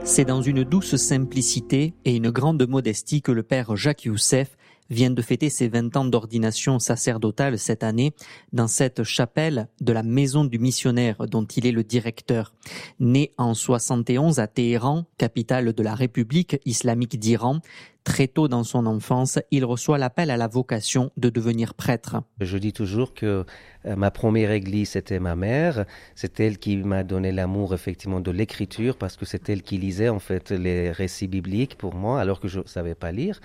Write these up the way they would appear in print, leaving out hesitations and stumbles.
C'est dans une douce simplicité et une grande modestie que le père Jacques Youssef vient de fêter ses 20 ans d'ordination sacerdotale cette année dans cette chapelle de la Maison du Missionnaire dont il est le directeur. Né en 71 à Téhéran, capitale de la République islamique d'Iran, très tôt dans son enfance, il reçoit l'appel à la vocation de devenir prêtre. Je dis toujours que ma première église, c'était ma mère. C'est elle qui m'a donné l'amour, effectivement, de l'écriture, parce que c'est elle qui lisait, en fait, les récits bibliques pour moi, alors que je ne savais pas lire.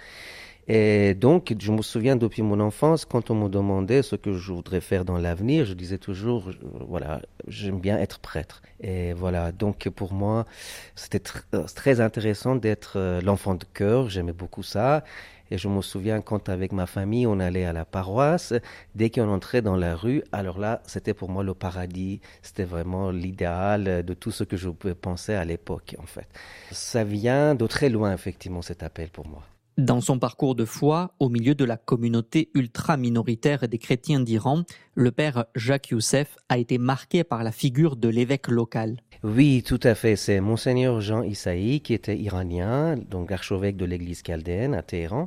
Et donc, je me souviens depuis mon enfance, quand on me demandait ce que je voudrais faire dans l'avenir, je disais toujours, voilà, j'aime bien être prêtre. Et voilà, donc pour moi, c'était très intéressant d'être l'enfant de cœur, j'aimais beaucoup ça. Et je me souviens quand avec ma famille, on allait à la paroisse, dès qu'on entrait dans la rue, alors là, c'était pour moi le paradis, c'était vraiment l'idéal de tout ce que je pouvais penser à l'époque, en fait. Ça vient de très loin, effectivement, cet appel pour moi. Dans son parcours de foi, au milieu de la communauté ultra-minoritaire des chrétiens d'Iran, le père Jacques Youssef a été marqué par la figure de l'évêque local. Oui, tout à fait. C'est Monseigneur Jean Issaï qui était iranien, donc archevêque de l'église chaldéenne à Téhéran.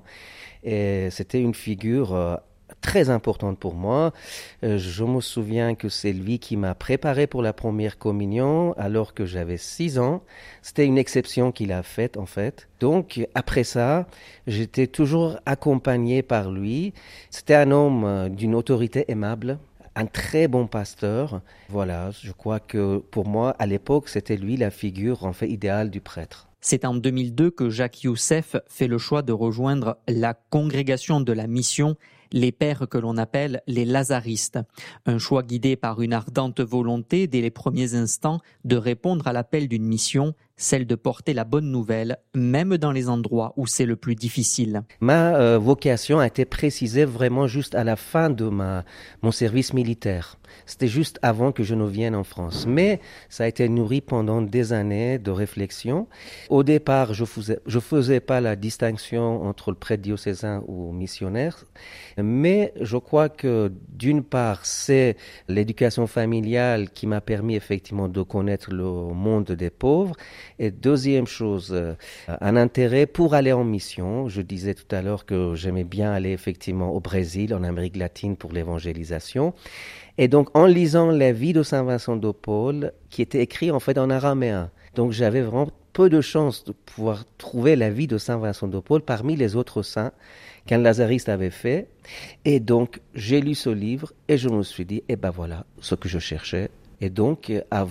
Et c'était une figure très importante pour moi. Je me souviens que c'est lui qui m'a préparé pour la première communion alors que j'avais 6 ans. C'était une exception qu'il a faite en fait. Donc après ça, j'étais toujours accompagné par lui. C'était un homme d'une autorité aimable, un très bon pasteur. Voilà, je crois que pour moi, à l'époque, c'était lui la figure en fait idéale du prêtre. C'est en 2002 que Jacques Youssef fait le choix de rejoindre la congrégation de la mission, les pères que l'on appelle les lazaristes. Un choix guidé par une ardente volonté, dès les premiers instants, de répondre à l'appel d'une mission, celle de porter la bonne nouvelle, même dans les endroits où c'est le plus difficile. Ma vocation a été précisée vraiment juste à la fin de mon service militaire. C'était juste avant que je ne vienne en France. Mais ça a été nourri pendant des années de réflexion. Au départ, je faisais pas la distinction entre le prêtre diocésain ou missionnaire. Mais je crois que d'une part, c'est l'éducation familiale qui m'a permis effectivement de connaître le monde des pauvres. Et deuxième chose, un intérêt pour aller en mission. Je disais tout à l'heure que j'aimais bien aller effectivement au Brésil, en Amérique latine pour l'évangélisation. Et donc, en lisant la vie de Saint Vincent de Paul, qui était écrit en fait en araméen. Donc, j'avais vraiment peu de chance de pouvoir trouver la vie de Saint Vincent de Paul parmi les autres saints qu'un lazariste avait fait. Et donc, j'ai lu ce livre et je me suis dit, eh ben voilà, ce que je cherchais. Et donc,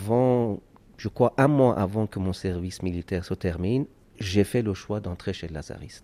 je crois 1 mois avant que mon service militaire se termine, j'ai fait le choix d'entrer chez le lazariste.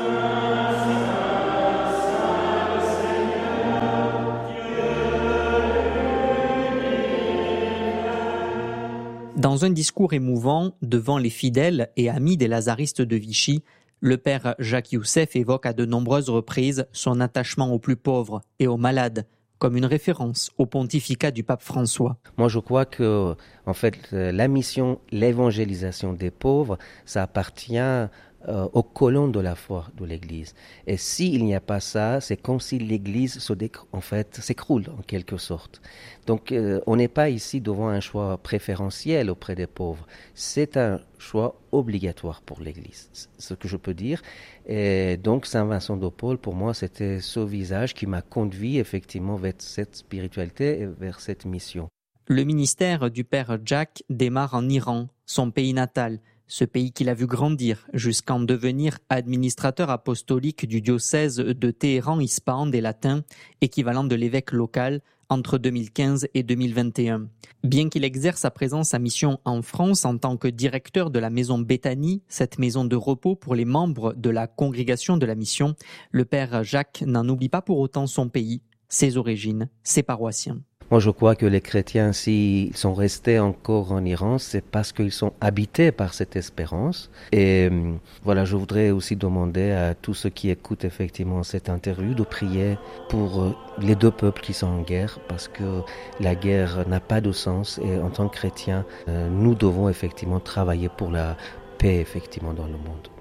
Dans un discours émouvant devant les fidèles et amis des lazaristes de Vichy, le père Jacques Youssef évoque à de nombreuses reprises son attachement aux plus pauvres et aux malades, comme une référence au pontificat du pape François. Moi, je crois que, en fait, la mission, l'évangélisation des pauvres, ça appartient aux colonnes de la foi de l'Église. Et s'il n'y a pas ça, c'est comme si l'Église s'écroule en quelque sorte. Donc, on n'est pas ici devant un choix préférentiel auprès des pauvres. C'est un choix obligatoire pour l'Église, ce que je peux dire. Et donc, Saint Vincent de Paul, pour moi, c'était ce visage qui m'a conduit effectivement vers cette spiritualité et vers cette mission. Le ministère du père Jacques démarre en Iran, son pays natal, ce pays qu'il a vu grandir jusqu'en devenir administrateur apostolique du diocèse de Téhéran-Ispahan des Latins, équivalent de l'évêque local, entre 2015 et 2021. Bien qu'il exerce à présent sa mission en France en tant que directeur de la maison Béthanie, cette maison de repos pour les membres de la congrégation de la mission, le père Jacques n'en oublie pas pour autant son pays, ses origines, ses paroissiens. Moi, je crois que les chrétiens, s'ils sont restés encore en Iran, c'est parce qu'ils sont habités par cette espérance. Et voilà, je voudrais aussi demander à tous ceux qui écoutent effectivement cette interview de prier pour les 2 peuples qui sont en guerre, parce que la guerre n'a pas de sens. Et en tant que chrétiens, nous devons effectivement travailler pour la paix effectivement dans le monde.